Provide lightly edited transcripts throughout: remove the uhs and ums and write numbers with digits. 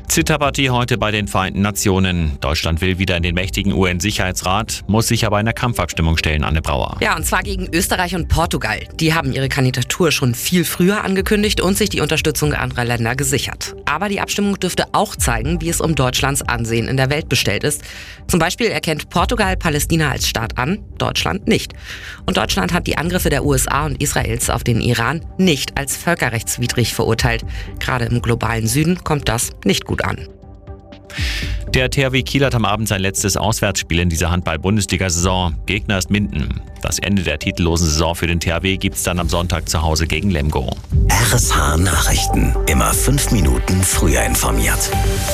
Zitterpartie heute bei den Vereinten Nationen. Deutschland will wieder in den mächtigen UN-Sicherheitsrat, muss sich aber in der Kampfabstimmung stellen, Anne Brauer. Ja, und zwar gegen Österreich und Portugal. Die haben ihre Kandidatur schon viel früher angekündigt und sich die Unterstützung anderer Länder gesichert. Aber die Abstimmung dürfte auch zeigen, wie es um Deutschlands Ansehen in der Welt bestellt ist. Zum Beispiel erkennt Portugal Palästina als Staat an, Deutschland nicht. Und Deutschland hat die Angriffe der USA und Israels auf den Iran nicht als völkerrechtswidrig verurteilt. Gerade im globalen Süden kommt das nicht gut an. Der THW Kiel hat am Abend sein letztes Auswärtsspiel in dieser Handball-Bundesliga-Saison. Gegner ist Minden. Das Ende der titellosen Saison für den THW gibt's dann am Sonntag zu Hause gegen Lemgo. RSH Nachrichten. Immer 5 Minuten früher informiert.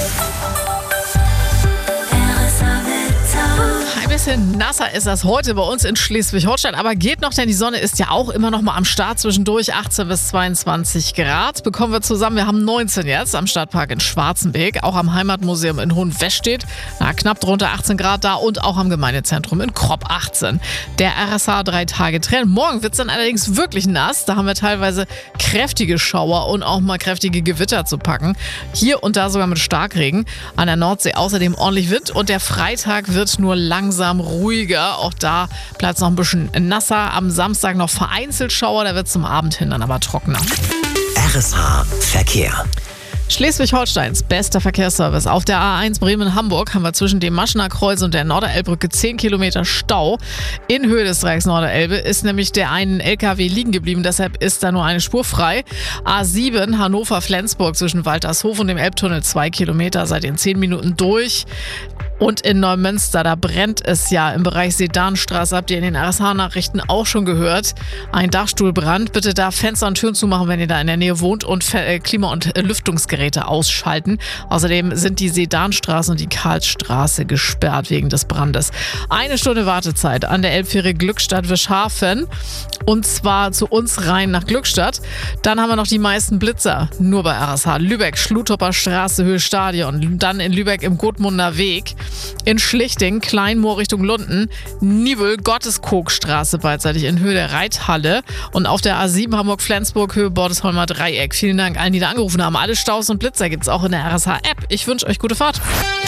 Ein bisschen nasser ist das heute bei uns in Schleswig-Holstein, aber geht noch, denn die Sonne ist ja auch immer noch mal am Start, zwischendurch 18 bis 22 Grad. Bekommen wir zusammen, wir haben 19 jetzt am Stadtpark in Schwarzenberg, auch am Heimatmuseum in Hohenwestedt, knapp drunter 18 Grad da und auch am Gemeindezentrum in Kropp 18. Der RSH 3-Tage-Trend. Morgen wird es dann allerdings wirklich nass, da haben wir teilweise kräftige Schauer und auch mal kräftige Gewitter zu packen. Hier und da sogar mit Starkregen, an der Nordsee außerdem ordentlich Wind und der Freitag wird nur langsam ruhiger. Auch da bleibt es noch ein bisschen nasser. Am Samstag noch vereinzelt Schauer, da wird es zum Abend hin dann aber trockener. RSH Verkehr. Schleswig-Holsteins bester Verkehrsservice. Auf der A1 Bremen-Hamburg haben wir zwischen dem Maschener Kreuz und der Norderelbbrücke 10 Kilometer Stau. In Höhe des Dreiecks Norderelbe ist nämlich der einen LKW liegen geblieben, deshalb ist da nur eine Spur frei. A7 Hannover-Flensburg zwischen Waltershof und dem Elbtunnel 2 Kilometer seit den 10 Minuten durch. Und in Neumünster, da brennt es ja im Bereich Sedanstraße, habt ihr in den RSH-Nachrichten auch schon gehört. Ein Dachstuhlbrand, bitte da Fenster und Türen zumachen, wenn ihr da in der Nähe wohnt und Klima- und Lüftungsgeräte ausschalten. Außerdem sind die Sedanstraße und die Karlsstraße gesperrt wegen des Brandes. 1 Stunde Wartezeit an der Elbfähre Glückstadt-Wischhafen und zwar zu uns rein nach Glückstadt. Dann haben wir noch die meisten Blitzer, nur bei RSH. Lübeck, Schlutopper Straße, Höhe Stadion, dann in Lübeck im Gotmunder Weg. In Schlichting, Kleinmoor Richtung Lunden, Nibel, Gotteskogstraße beidseitig in Höhe der Reithalle und auf der A7 Hamburg-Flensburg, Höhe Bordesholmer Dreieck. Vielen Dank allen, die da angerufen haben. Alle Staus und Blitzer gibt's auch in der RSH-App. Ich wünsche euch gute Fahrt.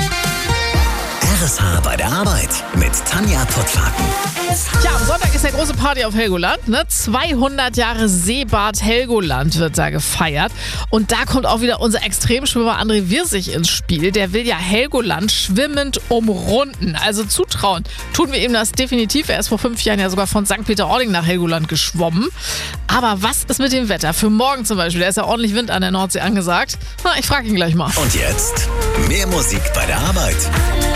RSH bei der Arbeit mit Tanja Pottwagen. Ja, am Sonntag ist der große Party auf Helgoland. 200 Jahre Seebad Helgoland wird da gefeiert. Und da kommt auch wieder unser Extremschwimmer André Wirsig ins Spiel. Der will ja Helgoland schwimmend umrunden. Also zutrauen tun wir ihm das definitiv. Er ist vor 5 Jahren ja sogar von St. Peter-Ording nach Helgoland geschwommen. Aber was ist mit dem Wetter? Für morgen zum Beispiel, da ist ja ordentlich Wind an der Nordsee angesagt. Ich frage ihn gleich mal. Und jetzt mehr Musik bei der Arbeit.